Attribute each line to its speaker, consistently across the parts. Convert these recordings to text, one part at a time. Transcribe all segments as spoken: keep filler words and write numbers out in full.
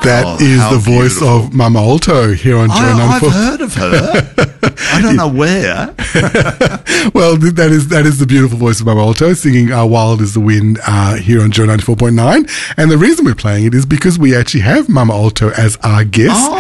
Speaker 1: That
Speaker 2: Oh,
Speaker 1: is
Speaker 2: how
Speaker 1: the voice
Speaker 2: beautiful.
Speaker 1: of Mama Alto here on Joy
Speaker 2: I, I've
Speaker 1: ninety-four.
Speaker 2: heard of her. I don't know where.
Speaker 1: Well, th- that is that is the beautiful voice of Mama Alto singing uh, "Wild is the Wind" uh, here on Joy ninety-four point nine. And the reason we're playing it is because we actually have Mama Alto as our guest.
Speaker 2: Oh.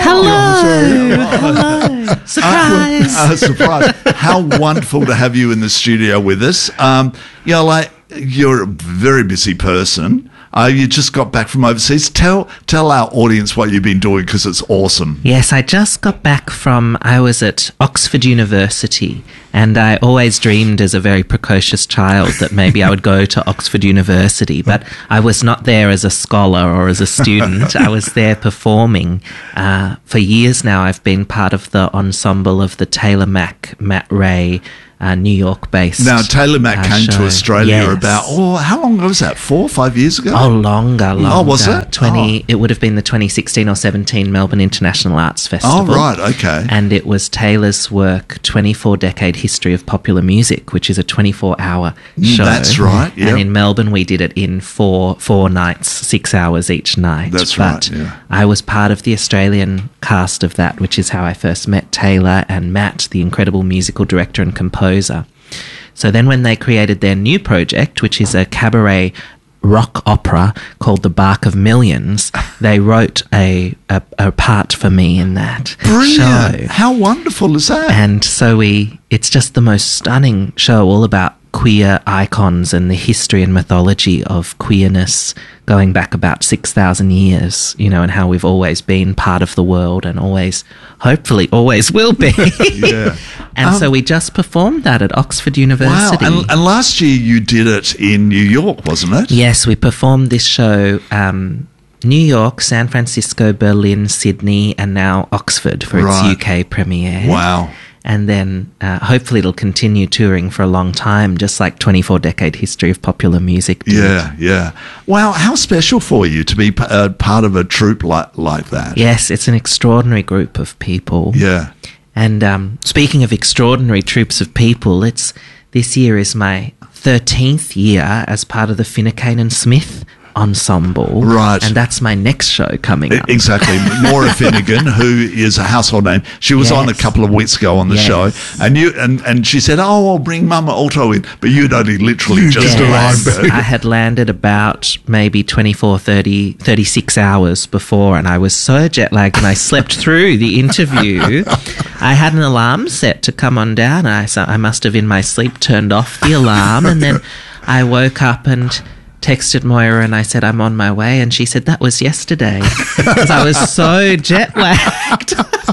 Speaker 3: Hello. Hello. Surprise.
Speaker 2: Uh, uh, surprise. How wonderful to have you in the studio with us. Um, you know, like, you're a very busy person. Uh, you just got back from overseas. Tell tell our audience what you've been doing, because it's awesome.
Speaker 3: Yes, I just got back from, I was at Oxford University, and I always dreamed as a very precocious child that maybe I would go to Oxford University, but I was not there as a scholar or as a student. I was there performing. Uh, for years now, I've been part of the ensemble of the Taylor Mac, Matt Ray, uh, New York-based.
Speaker 2: Now, Taylor Mac
Speaker 3: uh,
Speaker 2: came
Speaker 3: show.
Speaker 2: to Australia
Speaker 3: Yes.
Speaker 2: about, oh, how long was that? Four, five years ago?
Speaker 3: Oh, longer, longer.
Speaker 2: Oh, was it?
Speaker 3: Twenty.
Speaker 2: Oh.
Speaker 3: It would have been the twenty sixteen or seventeen Melbourne International Arts Festival.
Speaker 2: Oh, right, okay.
Speaker 3: And it was Taylor's work, twenty-four Decade History of Popular Music, which is a twenty-four hour
Speaker 2: Mm,
Speaker 3: show.
Speaker 2: that's right, yeah.
Speaker 3: And in Melbourne, we did it in four four nights, six hours each night.
Speaker 2: That's
Speaker 3: but
Speaker 2: right, yeah.
Speaker 3: I was part of the Australian cast of that, which is how I first met Taylor and Matt, the incredible musical director and composer. So then when they created their new project, which is a cabaret rock opera called The Bark of Millions, they wrote a, a, a part for me in that
Speaker 2: Brilliant.
Speaker 3: show.
Speaker 2: How wonderful is that?
Speaker 3: And so we, it's just the most stunning show, all about queer icons and the history and mythology of queerness going back about six thousand years, you know, and how we've always been part of the world and always, hopefully, always will be.
Speaker 2: Yeah.
Speaker 3: And
Speaker 2: Um,
Speaker 3: so we just performed that at Oxford
Speaker 2: Wow.
Speaker 3: University.
Speaker 2: And, and last year you did it in New York, wasn't it?
Speaker 3: Yes, we performed this show, um, New York, San Francisco, Berlin, Sydney, and now Oxford for its
Speaker 2: Right.
Speaker 3: U K premiere.
Speaker 2: Wow.
Speaker 3: And then uh, hopefully it'll continue touring for a long time, just like twenty-four Decade History of Popular Music did.
Speaker 2: Yeah, yeah. Wow, how special for you to be p- uh, part of a troupe like, like that.
Speaker 3: Yes, it's an extraordinary group of people.
Speaker 2: Yeah.
Speaker 3: And um, speaking of extraordinary troops of people, it's this year is my thirteenth year as part of the Finucane and Smith ensemble.
Speaker 2: Right.
Speaker 3: And that's my next show coming
Speaker 2: E-
Speaker 3: up.
Speaker 2: Exactly. Maura Finnegan, who is a household name, she was on a
Speaker 3: Yes.
Speaker 2: couple of weeks ago on the
Speaker 3: Yes.
Speaker 2: show, and you and, and she said, "Oh, I'll bring Mama Alto in," but you'd only literally
Speaker 1: You
Speaker 2: just
Speaker 1: Just
Speaker 2: arrived.
Speaker 1: arrived.
Speaker 3: I had landed about maybe twenty-four, thirty, thirty-six hours before, and I was so jet lagged and I slept through the interview. I had an alarm set to come on down. I, so I must have in my sleep turned off the alarm, and then I woke up and texted Moira and I said, I'm on my way. And she said, that was yesterday. Because I was so jet lagged.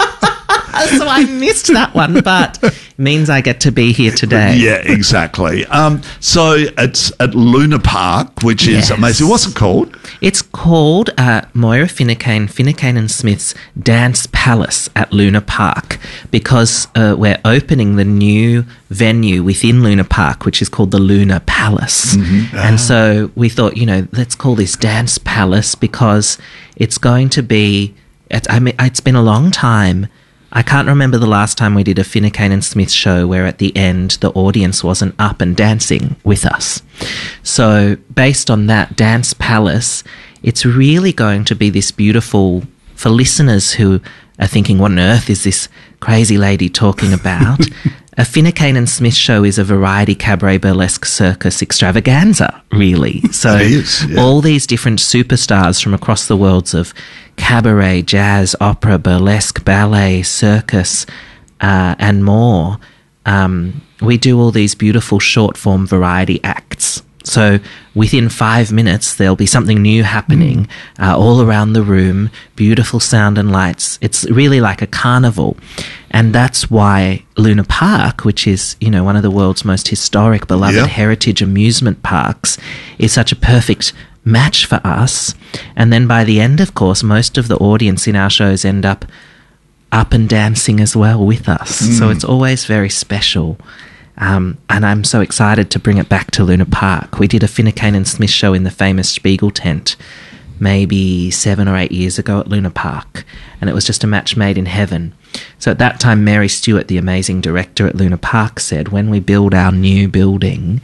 Speaker 3: So I missed that one, but it means I get to be here today.
Speaker 2: Yeah, exactly. Um, so it's at Luna Park, which is
Speaker 3: Yes.
Speaker 2: amazing. What's it called?
Speaker 3: It's called uh, Moira Finucane, Finucane and Smith's Dance Palace at Luna Park, because uh, we're opening the new venue within Luna Park, which is called the Luna Palace. And so we thought, you know, let's call this Dance Palace because it's going to be, it, I mean, it's been a long time. I can't remember the last time we did a Finucane and Smith show where at the end the audience wasn't up and dancing with us. So based on that Dance Palace, it's really going to be this beautiful, for listeners who are thinking, what on earth is this crazy lady talking about? A Finucane and Smith show is a variety cabaret burlesque circus extravaganza, really. So
Speaker 2: It is, yeah.
Speaker 3: all these different superstars from across the worlds of cabaret, jazz, opera, burlesque, ballet, circus, uh, and more. Um, we do all these beautiful short form variety acts. So within five minutes, there'll be something new happening uh, all around the room, beautiful sound and lights. It's really like a carnival. And that's why Luna Park, which is, you know, one of the world's most historic, beloved
Speaker 2: Yeah.
Speaker 3: heritage amusement parks, is such a perfect match for us. And then by the end, of course, most of the audience in our shows end up up and dancing as well with us. So it's always very special. Um, and I'm so excited to bring it back to Luna Park. We did a Finucane and Smith show in the famous Spiegel tent maybe seven or eight years ago at Luna Park, and it was just a match made in heaven. So at that time, Mary Stewart, the amazing director at Luna Park, said, when we build our new building,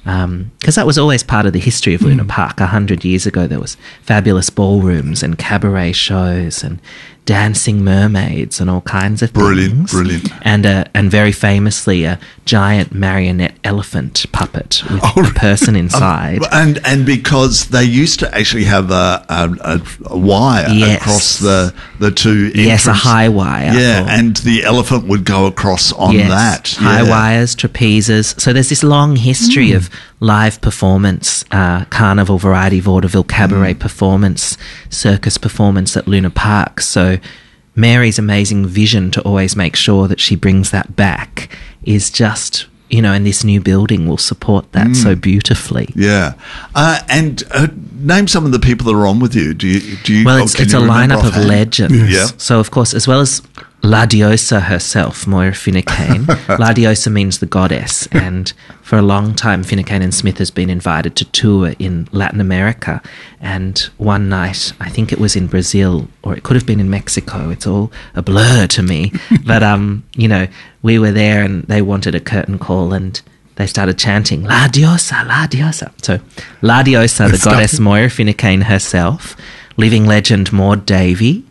Speaker 3: because that was always part of the history of Luna Park. A hundred years ago, there was fabulous ballrooms and cabaret shows and dancing mermaids and all kinds of
Speaker 2: Brilliant,
Speaker 3: things.
Speaker 2: brilliant.
Speaker 3: And uh, and very famously, a giant marionette elephant puppet with
Speaker 1: Oh,
Speaker 3: a person inside.
Speaker 2: And and because they used to actually have a, a, a wire
Speaker 3: Yes.
Speaker 2: across the, the two
Speaker 3: Yes, a
Speaker 2: entrance-
Speaker 3: high wire.
Speaker 2: Yeah,
Speaker 3: or-
Speaker 2: and the elephant would go across on
Speaker 3: Yes,
Speaker 2: that.
Speaker 3: high
Speaker 2: yeah.
Speaker 3: wires, trapezes. So there's this long history of live performance, uh, carnival, variety, vaudeville, cabaret performance, circus performance at Luna Park. So Mary's amazing vision to always make sure that she brings that back is just, you know, and this new building will support that so beautifully.
Speaker 2: Yeah, uh, and uh, name some of the people that are on with you. Do you? Do you?
Speaker 3: Well,
Speaker 2: oh,
Speaker 3: it's,
Speaker 2: can
Speaker 3: it's
Speaker 2: you
Speaker 3: a
Speaker 2: remember
Speaker 3: lineup of
Speaker 2: offhand?
Speaker 3: legends.
Speaker 2: Yes. Yeah.
Speaker 3: So, of course, as well as La Diosa herself, Moira Finucane, La Diosa means the goddess. And for a long time, Finucane and Smith has been invited to tour in Latin America. And one night, I think it was in Brazil, or it could have been in Mexico. It's all a blur to me. But, um, you know, we were there and they wanted a curtain call and they started chanting, La Diosa, La Diosa. So La Diosa, the
Speaker 1: Stop.
Speaker 3: goddess Moira Finucane herself, living legend Maud Davey,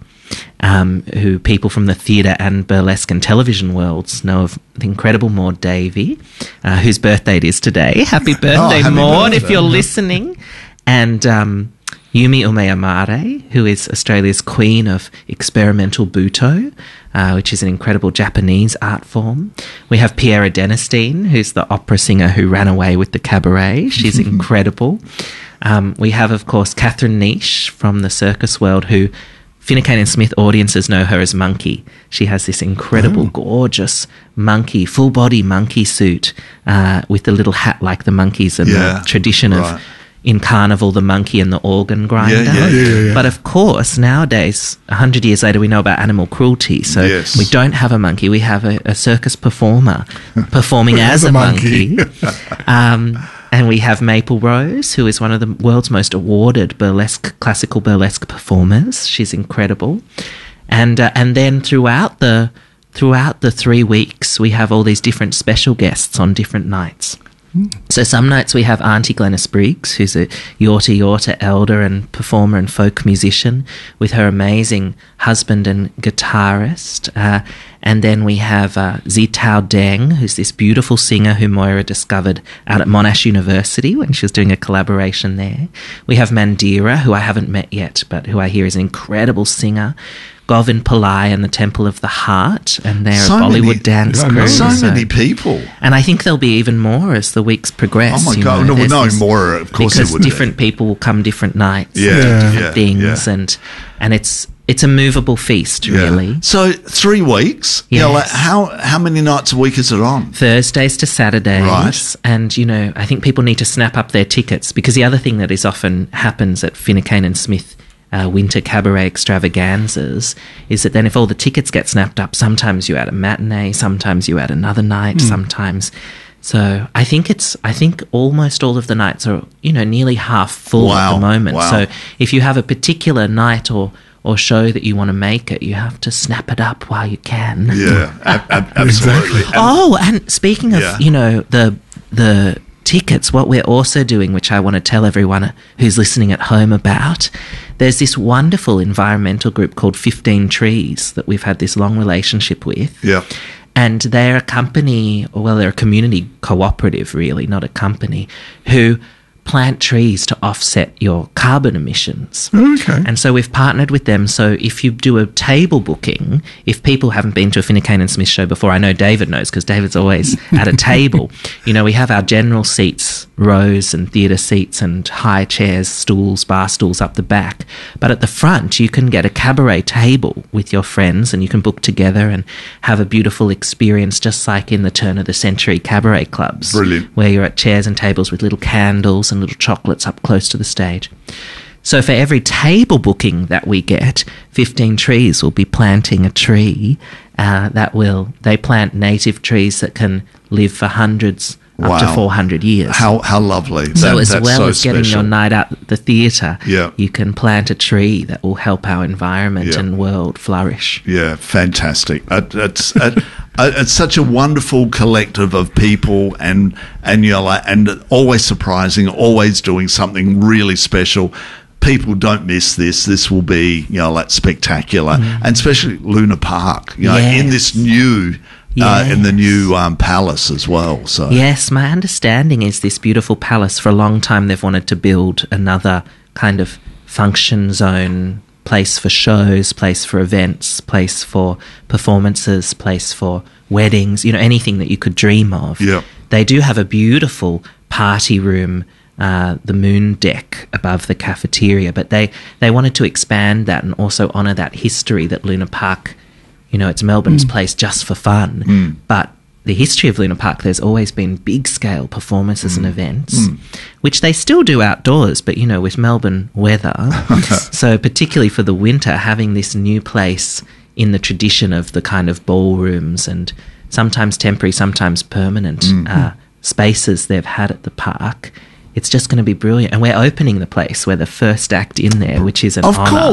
Speaker 3: um, who people from the theatre and burlesque and television worlds know of the incredible Maud Davey, uh, whose birthday it is today. Happy birthday,
Speaker 2: happy
Speaker 3: Maud, if
Speaker 2: birthday.
Speaker 3: you're listening. And um, Yumi Umeamare, who is Australia's queen of experimental buto, uh, which is an incredible Japanese art form. We have Piera Denestein, who's the opera singer who ran away with the cabaret. She's incredible. Um, we have, of course, Catherine Niche from the circus world, who Finucane and Smith audiences know her as Monkey. She has this incredible, gorgeous monkey, full-body monkey suit uh, with the little hat like the monkeys and
Speaker 2: Yeah,
Speaker 3: the tradition
Speaker 2: right.
Speaker 3: of, in Carnival, the monkey and the organ grinder.
Speaker 2: Yeah, yeah,
Speaker 1: yeah, yeah, yeah.
Speaker 3: But of course, nowadays, a hundred years later, we know about animal cruelty. So
Speaker 2: Yes.
Speaker 3: we don't have a monkey. We have a, a circus performer performing as,
Speaker 1: As a
Speaker 3: a
Speaker 1: monkey.
Speaker 3: monkey. um, and we have Maple Rose, who is one of the world's most awarded burlesque, classical burlesque performers. She's incredible. And uh, and then throughout the throughout the three weeks, we have all these different special guests on different nights. So some nights we have Auntie Glenys Briggs, who's a Yorta Yorta elder and performer and folk musician, with her amazing husband and guitarist. Uh, and then we have uh, Zitao Deng, who's this beautiful singer who Moira discovered out at Monash University when she was doing a collaboration there. We have Mandira, who I haven't met yet, but who I hear is an incredible singer. Govind Pillai and the Temple of the Heart, and they're
Speaker 2: So
Speaker 3: a Bollywood
Speaker 2: many-
Speaker 3: dance
Speaker 1: I know.
Speaker 3: crew.
Speaker 2: So
Speaker 3: so-
Speaker 2: many people.
Speaker 3: and I think there'll be even more as the weeks progress.
Speaker 2: Oh my
Speaker 3: you
Speaker 2: God.
Speaker 3: know,
Speaker 2: No,
Speaker 3: there's
Speaker 2: no,
Speaker 3: this-
Speaker 2: more, of course there
Speaker 3: because
Speaker 2: would be.
Speaker 3: different people will come different nights,
Speaker 2: Yeah,
Speaker 3: and do
Speaker 1: yeah,
Speaker 3: different things,
Speaker 2: yeah.
Speaker 3: and and it's it's a movable feast, really.
Speaker 2: So three weeks. Yeah.
Speaker 3: Yes.
Speaker 2: Like how how many nights a week is it on?
Speaker 3: Thursdays to Saturdays,
Speaker 2: Right.
Speaker 3: and you know, I think people need to snap up their tickets because the other thing that is often happens at Finucane and Smith uh, winter cabaret extravaganzas is that then if all the tickets get snapped up, sometimes you add a matinee, sometimes you add another night, sometimes. So I think it's I think almost all of the nights are you know nearly half full
Speaker 2: Wow,
Speaker 3: at the moment.
Speaker 2: wow.
Speaker 3: So if you have a particular night or or show that you want to make it, you have to snap it up while you can.
Speaker 2: Yeah, ab- ab- absolutely. And-
Speaker 3: Oh, and speaking of,
Speaker 2: Yeah.
Speaker 3: you know, the the tickets, what we're also doing, which I want to tell everyone who's listening at home about, there's this wonderful environmental group called fifteen Trees that we've had this long relationship with.
Speaker 2: Yeah.
Speaker 3: And they're a company, or well, they're a community cooperative, really, not a company, who plant trees to offset your carbon emissions.
Speaker 1: Okay.
Speaker 3: And so we've partnered with them. So if you do a table booking, if people haven't been to a Finucane and Smith show before, I know David knows because David's always at a table. You know, we have our general seats, rows and theatre seats and high chairs, stools, bar stools up the back. But at the front, you can get a cabaret table with your friends and you can book together and have a beautiful experience just like in the turn of the century cabaret clubs.
Speaker 2: Brilliant.
Speaker 3: Where you're at chairs and tables with little candles and little chocolates up close to the stage. So for every table booking that we get, fifteen Trees will be planting a tree uh, that will, they plant native trees that can live for hundreds up
Speaker 2: Wow.
Speaker 3: to four hundred years.
Speaker 2: How how lovely.
Speaker 3: So
Speaker 2: That-
Speaker 3: as
Speaker 2: that's
Speaker 3: well
Speaker 2: so
Speaker 3: as getting
Speaker 2: special.
Speaker 3: your night out at the theatre,
Speaker 2: Yeah.
Speaker 3: you can plant a tree that will help our environment
Speaker 2: Yeah.
Speaker 3: and world flourish.
Speaker 2: Yeah, fantastic. It, it's it, it's such a wonderful collective of people, and and you know, like, and always surprising, always doing something really special. People don't miss this. This will be, you know, like spectacular, and especially Luna Park. You know, in
Speaker 3: Yes.
Speaker 2: this new, uh, in the
Speaker 3: Yes.
Speaker 2: new um, palace as well. So
Speaker 3: Yes, my understanding is this beautiful palace, for a long time they've wanted to build another kind of function zone, place for shows, place for events, place for performances, place for weddings, you know, anything that you could dream of.
Speaker 2: Yep.
Speaker 3: They do have a beautiful party room, uh, the moon deck above the cafeteria, but they, they wanted to expand that and also honour that history that Luna Park, you know, it's Melbourne's place just for fun. But the history of Luna Park, there's always been big-scale performances and events, which they still do outdoors, but, you know, with Melbourne weather. So particularly for the winter, having this new place in the tradition of the kind of ballrooms and sometimes temporary, sometimes permanent uh, spaces they've had at the park, it's just going to be brilliant. And we're opening the place. We're the first act in there, which is an
Speaker 2: Of
Speaker 3: honour.